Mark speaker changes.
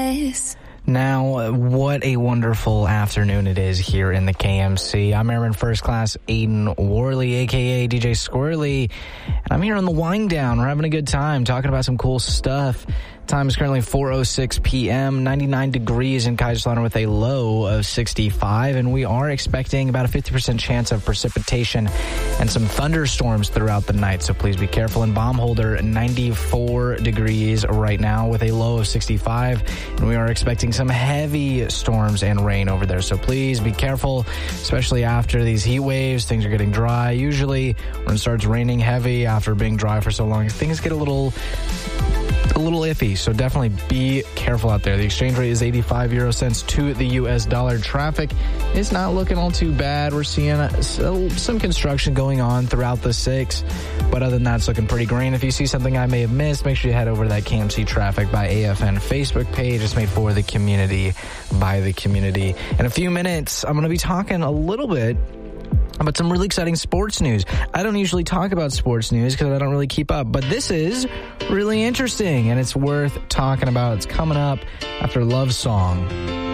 Speaker 1: dress.
Speaker 2: Now, what a wonderful afternoon it is here in the KMC. I'm Airman First Class Aiden Worley, a.k.a. DJ Squirrely, and I'm here on the wind down. We're having a good time talking about some cool stuff. Time is currently 4:06 p.m., 99 degrees in Kaiserslautern with a low of 65, and we are expecting about a 50% chance of precipitation and some thunderstorms throughout the night, so please be careful. In Baumholder, 94 degrees right now with a low of 65, and we are expecting some heavy storms and rain over there, so please be careful, especially after these heat waves. Things are getting dry. Usually when it starts raining heavy after being dry for so long, things get a little iffy, so definitely be careful out there. The exchange rate is 85 euro cents to the U.S. dollar. Traffic is not looking all too bad. We're seeing some construction going on throughout the 6, but other than that, it's looking pretty green. If you see something I may have missed, make sure you head over to that KMC Traffic by AFN Facebook page. It's made for the community, by the community. In a few minutes, I'm going to be talking a little bit about some really exciting sports news. I don't usually talk about sports news because I don't really keep up, but this is really interesting and it's worth talking about. It's coming up after Love Song.